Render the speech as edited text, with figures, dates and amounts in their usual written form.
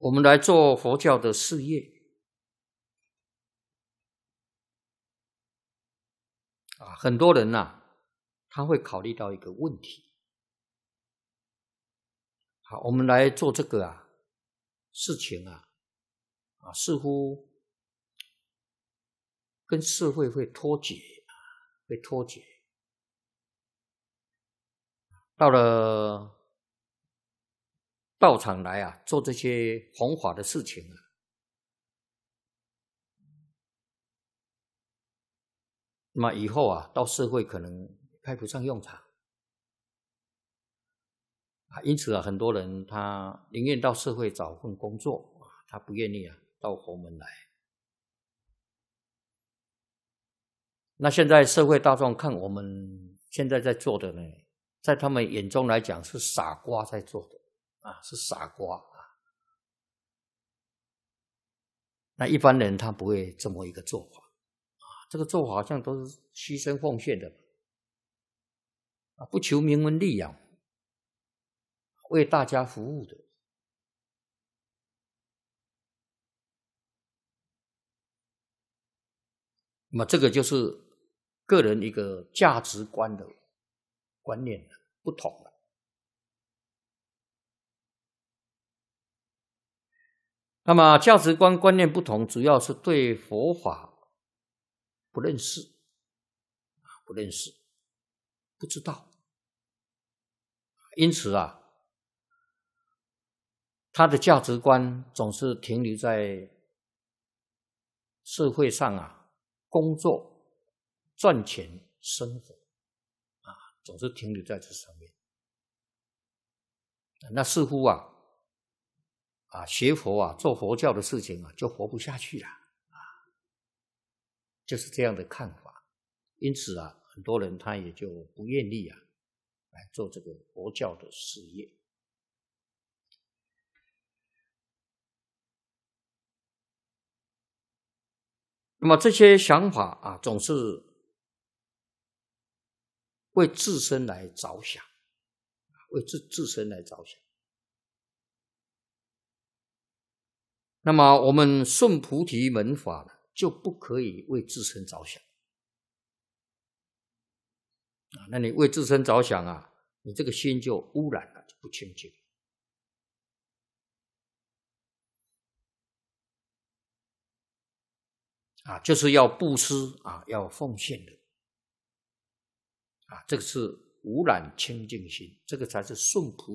我们来做佛教的事业很多人他会考虑到一个问题。好，我们来做这个事情似乎跟社会会脱节，到了道场来做这些弘法的事情那么以后到社会可能派不上用场因此很多人他宁愿到社会找份工作他不愿意到佛门来。那现在社会大众看我们现在在做的呢，在他们眼中来讲是傻瓜在做的是傻瓜那一般人他不会这么一个做法这个做法好像都是牺牲奉献的不求名闻利养，为大家服务的。那么这个就是个人一个价值观的观念不同了。那么价值观观念不同，主要是对佛法不认识，不知道。因此他的价值观总是停留在社会上工作赚钱生活总是停留在这上面。那似乎学佛做佛教的事情就活不下去了就是这样的看法。因此很多人他也就不愿意来做这个佛教的事业。那么这些想法总是为自身来着想，自身来着想。那么我们顺菩提门法就不可以为自身着想那你为自身着想你这个心就污染了，就不清净。就是要布施要奉献的这个是污染清净心，这个才是顺菩